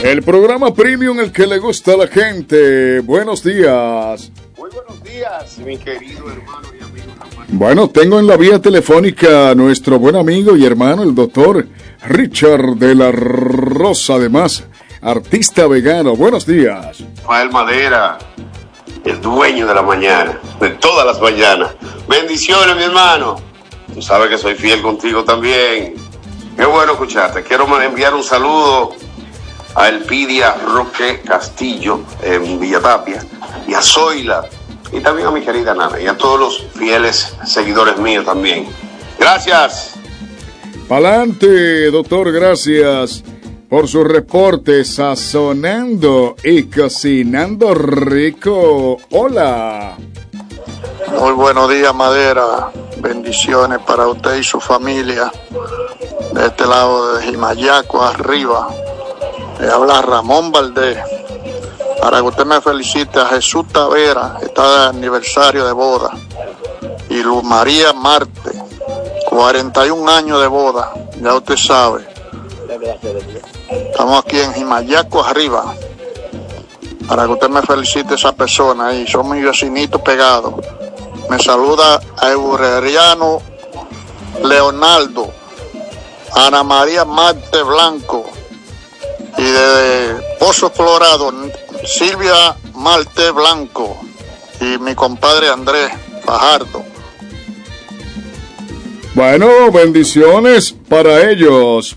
El programa Premium, el que le gusta a la gente. Buenos días. Muy buenos días, mi querido hermano y amigo Rafael. Bueno, tengo en la vía telefónica a nuestro buen amigo y hermano, el doctor Richard de la Rosa, además, artista vegano. Buenos días. Rafael Madera, el dueño de la mañana, de todas las mañanas. Bendiciones, mi hermano. Tú sabes que soy fiel contigo también. Qué bueno escucharte. Quiero enviar un saludo a Elpidia Roque Castillo en Villatapia y a Zoila y también a mi querida Nana y a todos los fieles seguidores míos también. Gracias. Pa'lante, doctor, gracias por su reporte, sazonando y cocinando rico. Hola. Muy buenos días, Madera. Bendiciones para usted y su familia. De este lado de Jimayaco arriba. Le habla Ramón Valdés. Para que usted me felicite a Jesús Tavera, está de aniversario de boda. Y Luz María Marte, 41 años de boda. Ya usted sabe. Estamos aquí en Jimayaco arriba. Para que usted me felicite a esa persona ahí. Son mis vecinitos pegados. Me saluda a Eureriano Leonardo, Ana María Marte Blanco y de Pozo Colorado, Silvia Marte Blanco y mi compadre Andrés Fajardo. Bueno, bendiciones para ellos.